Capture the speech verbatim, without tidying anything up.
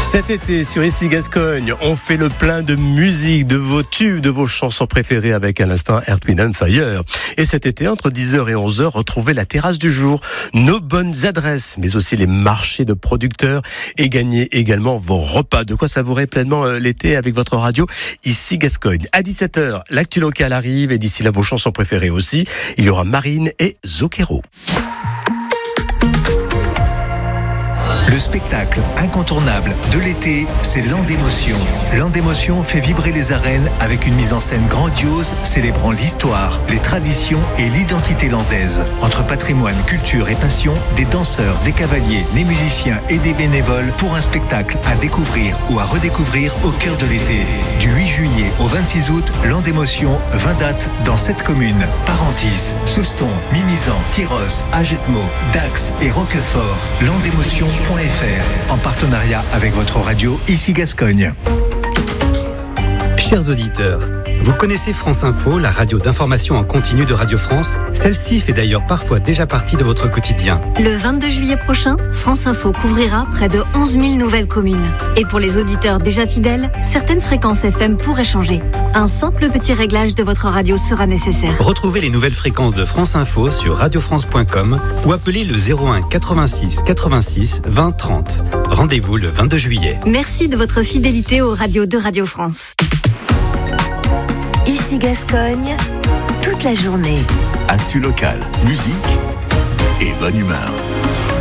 Cet été, sur Ici Gascogne, on fait le plein de musique, de vos tubes, de vos chansons préférées avec à l'instant Earth, Wind and Fire. Et cet été, entre dix heures et onze heures, retrouvez la terrasse du jour, nos bonnes adresses, mais aussi les marchés de producteurs et gagnez également vos repas. De quoi savourer pleinement l'été avec votre radio Ici Gascogne. À dix-sept heures, l'actu local arrive et d'ici là, vos chansons préférées aussi. Il y aura Marine et Zucchero. Le spectacle incontournable de l'été, c'est Land d'Émotion. Land d'Émotion fait vibrer les arènes avec une mise en scène grandiose célébrant l'histoire, les traditions et l'identité landaise. Entre patrimoine, culture et passion, des danseurs, des cavaliers, des musiciens et des bénévoles pour un spectacle à découvrir ou à redécouvrir au cœur de l'été. Du huit juillet au vingt-six août, Land d'Émotion, vingt dates dans sept communes. Parentis, Souston, Mimizan, Tyros, Agetmo, Dax et Roquefort. land d'émotion point f r en partenariat avec votre radio Ici Gascogne. Chers auditeurs, vous connaissez France Info, la radio d'information en continu de Radio France? Celle-ci fait d'ailleurs parfois déjà partie de votre quotidien. Le vingt-deux juillet prochain, France Info couvrira près de onze mille nouvelles communes. Et pour les auditeurs déjà fidèles, certaines fréquences F M pourraient changer. Un simple petit réglage de votre radio sera nécessaire. Retrouvez les nouvelles fréquences de France Info sur radio france point com ou appelez le zéro un quatre-vingt-six quatre-vingt-six vingt trente. Rendez-vous le vingt-deux juillet. Merci de votre fidélité aux radios de Radio France. Ici Gascogne, toute la journée. Actu local, musique et bonne humeur.